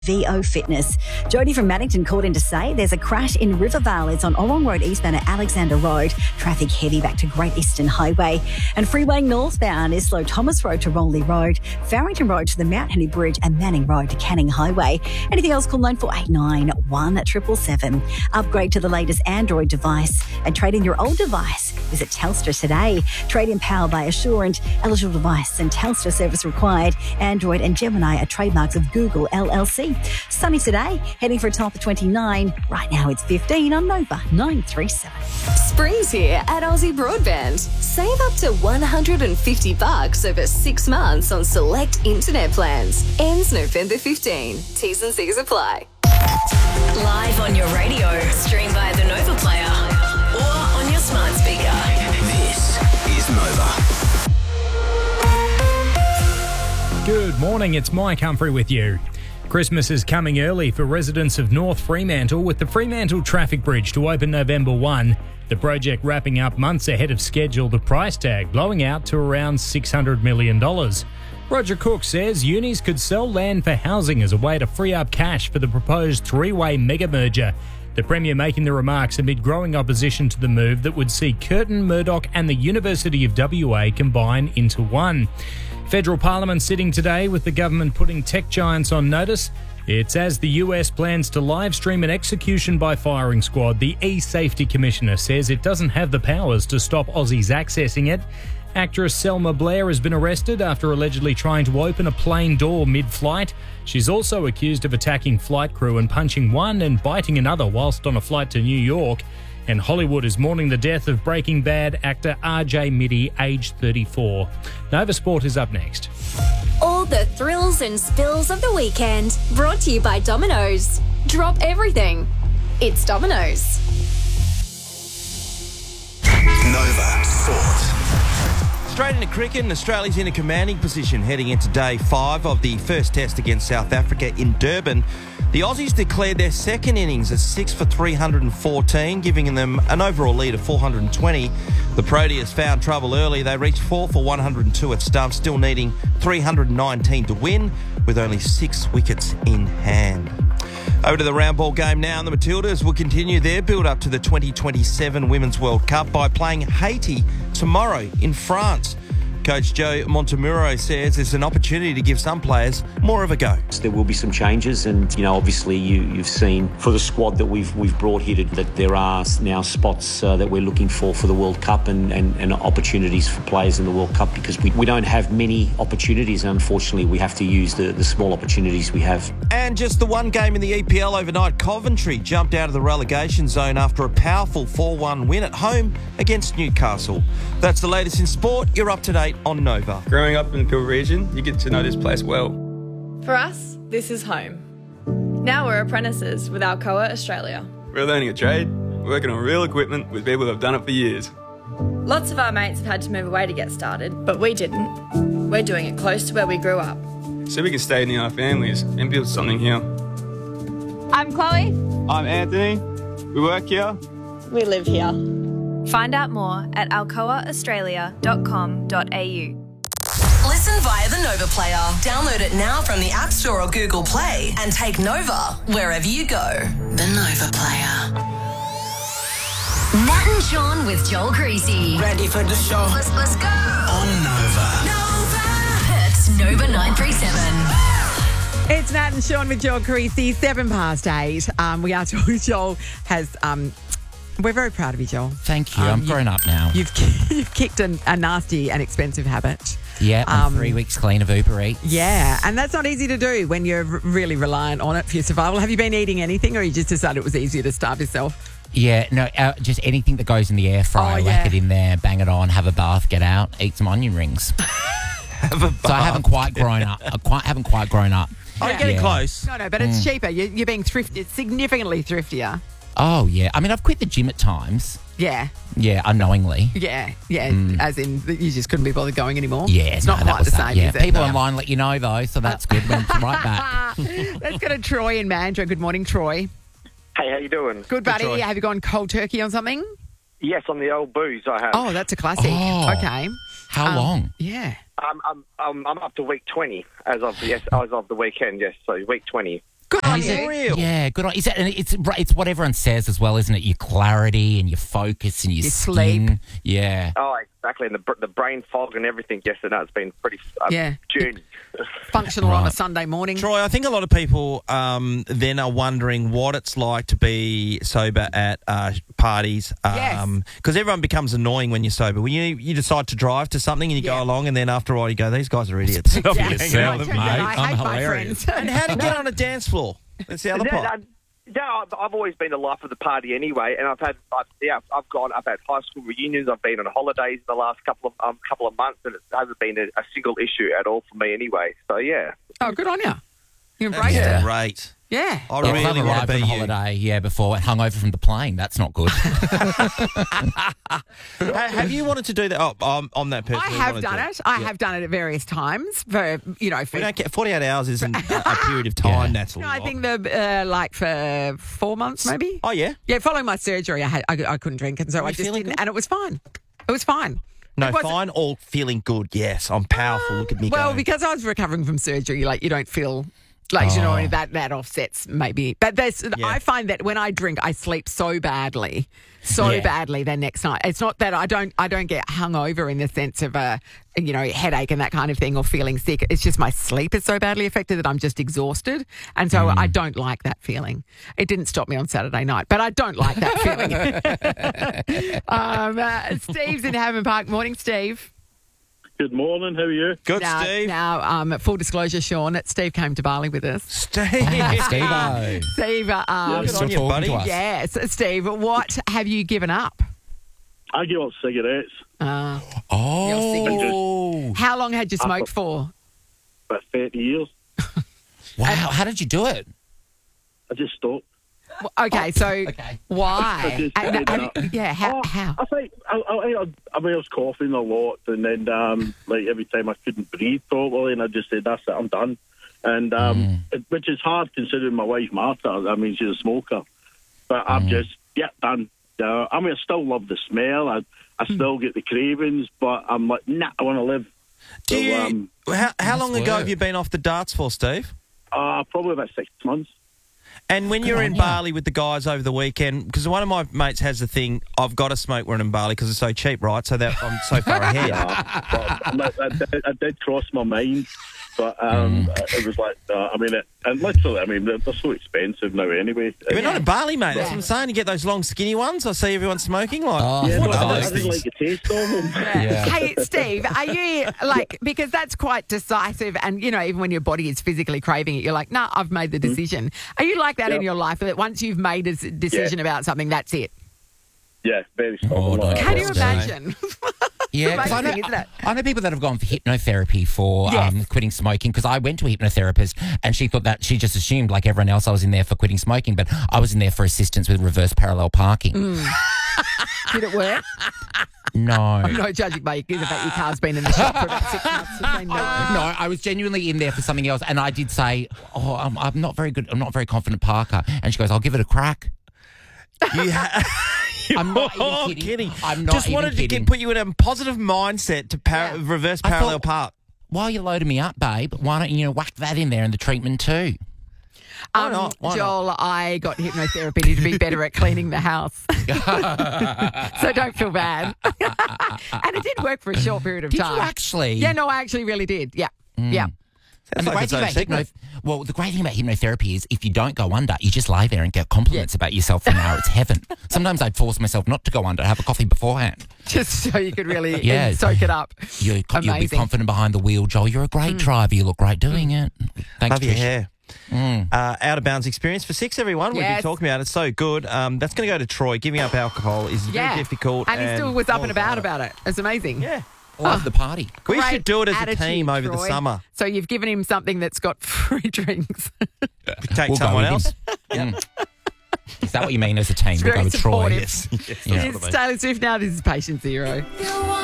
VO Fitness. Jody from Maddington called in to say there's a crash in Rivervale. It's on Orong Road eastbound at Alexander Road. Traffic heavy back to Great Eastern Highway. And freeway northbound is slow Thomas Road to Rowley Road, Farrington Road to the Mount Henry Bridge and Manning Road to Canning Highway. Anything else, call 9489 1777. Upgrade to the latest Android device and trade in your old device. Visit Telstra today. Trade in Power by Assurant. Eligible device and Telstra service required. Android and Gemini are trademarks of Google LLC. Sunny today, heading for a top of 29. Right now it's 15 on Nova 937. Spring's here at Aussie Broadband. Save up to $150 over 6 months on select internet plans. Ends November 15. T's and C's apply. Live on your radio, stream via the Nova Player or on your smart speaker. This is Nova. Good morning, it's Mike Humphrey with you. Christmas is coming early for residents of North Fremantle, with the Fremantle Traffic Bridge to open November 1. The project wrapping up months ahead of schedule, the price tag blowing out to around $600 million. Roger Cook says unis could sell land for housing as a way to free up cash for the proposed three-way mega merger. The Premier making the remarks amid growing opposition to the move that would see Curtin, Murdoch and the University of WA combine into one. Federal Parliament sitting today with the government putting tech giants on notice. It's as the US plans to live stream an execution by firing squad. The E-Safety Commissioner says it doesn't have the powers to stop Aussies accessing it. Actress Selma Blair has been arrested after allegedly trying to open a plane door mid-flight. She's also accused of attacking flight crew and punching one and biting another whilst on a flight to New York. And Hollywood is mourning the death of Breaking Bad actor RJ Mitte, aged 34. Nova Sport is up next. All the thrills and spills of the weekend, brought to you by Domino's. Drop everything. It's Domino's. Nova Sport. Straight into cricket, and Australia's in a commanding position heading into day 5 of the first test against South Africa in Durban. The Aussies declared their second innings as 6 for 314, giving them an overall lead of 420. The Proteas found trouble early. They reached 4 for 102 at stumps, still needing 319 to win, with only 6 wickets in hand. Over to the round ball game now, and the Matildas will continue their build-up to the 2027 Women's World Cup by playing Haiti tomorrow in France. Coach Joe Montemuro says it's an opportunity to give some players more of a go. There will be some changes, and obviously you've seen for the squad that we've brought here that there are now spots that we're looking for the World Cup and opportunities for players in the World Cup, because we don't have many opportunities. Unfortunately, we have to use the small opportunities we have. And just the one game in the EPL overnight, Coventry jumped out of the relegation zone after a powerful 4-1 win at home against Newcastle. That's the latest in sport. You're up to date on Nova. Growing up in the Peel region, you get to know this place well. For us, this is home. Now we're apprentices with Alcoa Australia. We're learning a trade, working on real equipment with people that have done it for years. Lots of our mates have had to move away to get started, but we didn't. We're doing it close to where we grew up. So we can stay near our families and build something here. I'm Chloe. I'm Anthony. We work here. We live here. Find out more at alcoaaustralia.com.au. Listen via the Nova Player. Download it now from the App Store or Google Play and take Nova wherever you go. The Nova Player. Nat and Sean with Joel Creasy. Ready for the show? Let's go. On Nova. It's Nova 937. It's Nat and Sean with Joel Creasy, 8:07. We are told Joel has... we're very proud of you, Joel. Thank you. I'm grown up now. You've kicked a nasty and expensive habit. Yeah, I'm 3 weeks clean of Uber Eats. Yeah, and that's not easy to do when you're really reliant on it for your survival. Have you been eating anything, or you just decided it was easier to starve yourself? Yeah, no, just anything that goes in the air fryer, whack it in there, bang it on, have a bath, get out, eat some onion rings. Have a bath. So I haven't quite grown up. I'm getting close. No, but it's cheaper. You're being thrifty, significantly thriftier. Oh, yeah. I mean, I've quit the gym at times. Yeah. Yeah, unknowingly. Yeah. As in, you just couldn't be bothered going anymore. Yeah, it's not quite the same. Yeah, is it? people online let you know though, so that's good. Went right back. Let's go to Troy in Mandurah. Good morning, Troy. Hey, how you doing? Good, buddy. Have you gone cold turkey on something? Yes, on the old booze I have. Oh, that's a classic. Oh. Okay. How long? Yeah. I'm up to week 20 as of the weekend. Yes, so week 20. Good Is it? Yeah, good on. Is it? And it's what everyone says as well, isn't it? Your clarity and your focus and your skin. sleep. Yeah. Oh, exactly. And the brain fog and everything. Yes, and it's been pretty journey. Functional on a Sunday morning. Troy, I think a lot of people then are wondering what it's like to be sober at parties. Because everyone becomes annoying when you're sober. When you decide to drive to something and you go along, and then after a while you go, these guys are idiots. I'm hilarious. And how to get on a dance floor? That's the other part. No, I've always been the life of the party anyway, and I've had high school reunions. I've been on holidays in the last couple of months, and it hasn't been a single issue at all for me anyway. So yeah. Oh, good on you. You embraced it. Great. Yeah. I really want to be on holiday, before hungover from the plane. That's not good. Have you wanted to do that? Oh, I'm that person. I have done it. I have done it at various times. For we don't get 48 hours isn't a period of time. That's no, I think for 4 months maybe. Oh yeah. Yeah, following my surgery, I couldn't drink, and so I just didn't, and it was fine. It was fine. No, fine or feeling good. Yes, I'm powerful. Look at me. Well, going. because I was recovering from surgery, you don't feel. That offsets maybe. But I find that when I drink, I sleep so badly the next night. It's not that I don't get hungover in the sense of a headache and that kind of thing or feeling sick. It's just my sleep is so badly affected that I'm just exhausted. And so I don't like that feeling. It didn't stop me on Saturday night, but I don't like that feeling. Steve's in Hammond Park. Morning, Steve. Good morning. How are you? Good, Steve. Now, full disclosure, Sean, Steve came to Bali with us. Steve. Steve-o. Steve. Good on you, buddy. Yes. Steve, what have you given up? I give up cigarettes. How long had you smoked for? About 30 years. Wow. How did you do it? I just stopped. Okay, why? How? I think I was coughing a lot, and then every time I couldn't breathe properly, and I just said, "That's it, I'm done." And which is hard considering my wife Martha. I mean, she's a smoker, but I'm just done. I mean, I still love the smell. I still get the cravings, but I'm like, nah, I want to live. How long ago have you been off the darts for, Steve? Probably about 6 months. And when you're in Bali with the guys over the weekend, because one of my mates has the thing, I've got to smoke when I'm in Bali because it's so cheap, right? So that I'm so far ahead. I did cross my mind, but it was like, and literally, they're so expensive now anyway. You're not in Bali, mate. That's what I'm saying. You get those long, skinny ones. I see everyone smoking. I didn't like the taste of them. Hey, Steve, are you because that's quite decisive, and even when your body is physically craving it, you're like, nah, I've made the decision. Are you like that in your life, that once you've made a decision about something, that's it? Yeah, very strong. Can you imagine? Yeah, because I know people that have gone for hypnotherapy for quitting smoking, because I went to a hypnotherapist and she thought that she just assumed, like everyone else, I was in there for quitting smoking, but I was in there for assistance with reverse parallel parking. Did it work? No. I'm not judging by the fact your car's been in the shop for about 6 months. No, I was genuinely in there for something else, and I did say, I'm not very good, I'm not very confident parker, and she goes, I'll give it a crack. I'm not even kidding. I'm not just wanted to put you in a positive mindset to reverse parallel park. While you're loading me up, babe, why don't you whack that in there in the treatment too? Why not? Joel, I got hypnotherapy to be better at cleaning the house. So don't feel bad. And it did work for a short period of time. Did you actually? Yeah, no, I actually really did. Yeah. Yeah. And the great thing about hypnotherapy is if you don't go under, you just lie there and get compliments about yourself for an hour. It's heaven. Sometimes I'd force myself not to go under, have a coffee beforehand. Just so you could really soak it up. You'll be confident behind the wheel, Joel. You're a great driver. You look great doing it. Thanks, Love your hair. Out of bounds experience for 6, everyone. We've been talking about it. It's so good. That's going to go to Troy. Giving up alcohol is very difficult. And he still was up and about it. It's amazing. Yeah. Love the party. We should do it as a team over the summer. So you've given him something that's got free drinks. Take someone else. Is that what you mean as a team? It's we'll go with Troy. Yes. It's Taylor Swift now. This is Patient Zero.